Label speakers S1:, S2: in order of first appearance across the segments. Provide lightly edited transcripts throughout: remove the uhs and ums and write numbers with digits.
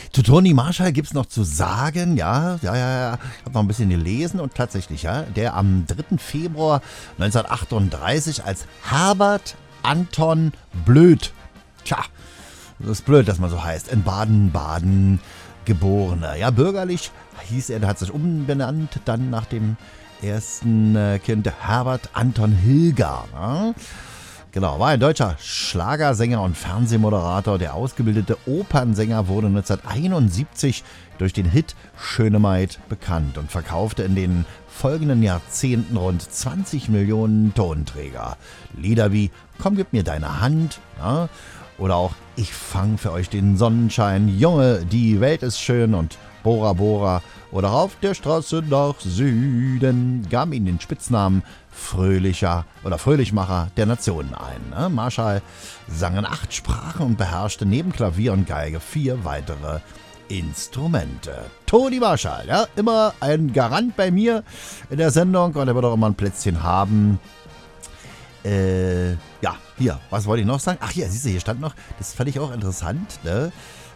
S1: Zu Toni Marshall gibt's noch zu sagen, ja. Ich habe noch ein bisschen gelesen und tatsächlich, ja, der am 3. Februar 1938 als Herbert Anton Blöd, das ist blöd, dass man so heißt, in Baden-Baden geborener. Ja, bürgerlich hieß er, der hat sich umbenannt, dann nach dem ersten Kind Herbert Anton Hilger. Ja? Genau, war ein deutscher Schlagersänger und Fernsehmoderator. Der ausgebildete Opernsänger wurde 1971 durch den Hit Schöne Maid bekannt und verkaufte in den folgenden Jahrzehnten rund 20 Millionen Tonträger. Lieder wie Komm, gib mir deine Hand, ja? Oder auch Ich fang für euch den Sonnenschein, Junge, die Welt ist schön und Bora Bora oder Auf der Straße nach Süden gaben ihm den Spitznamen Fröhlichmacher der Nationen ein. Ne? Marshall sang in 8 Sprachen und beherrschte neben Klavier und Geige 4 weitere Instrumente. Toni Marshall, ja, immer ein Garant bei mir in der Sendung und er wird auch immer ein Plätzchen haben. Ja, hier, was wollte ich noch sagen? Ach ja, siehst du, hier stand noch, das fand ich auch interessant, ne?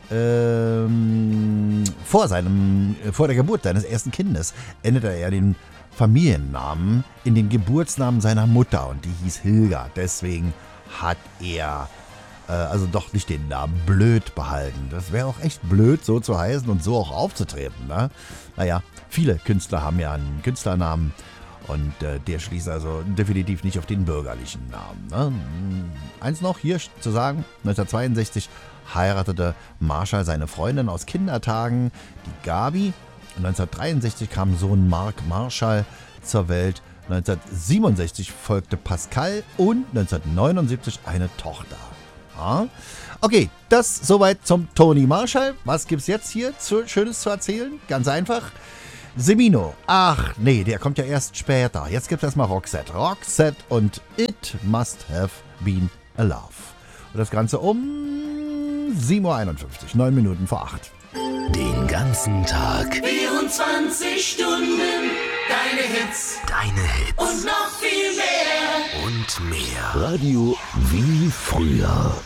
S1: Vor der Geburt seines ersten Kindes änderte er den Familiennamen in den Geburtsnamen seiner Mutter und die hieß Hilger. Deswegen hat er also doch nicht den Namen Blöd behalten. Das wäre auch echt blöd, so zu heißen und so auch aufzutreten. Ne? Naja, viele Künstler haben ja einen Künstlernamen und der schließt also definitiv nicht auf den bürgerlichen Namen. Ne? Eins noch hier zu sagen, 1962 heiratete Marshall seine Freundin aus Kindertagen, die Gabi. 1963 kam Sohn Mark Marshall zur Welt. 1967 folgte Pascal und 1979 eine Tochter. Ja. Okay, das soweit zum Toni Marshall. Was gibt's jetzt hier Schönes zu erzählen? Ganz einfach. Semino. Ach nee, der kommt ja erst später. Jetzt gibt's erstmal Roxette. Roxette und It Must Have Been a Love. Und das Ganze um 7.51 Uhr, 9 Minuten vor 8.
S2: Den ganzen Tag.
S3: 24 Stunden. Deine Hits.
S2: Deine Hits.
S3: Und noch viel mehr.
S2: Und mehr. Radio wie früher.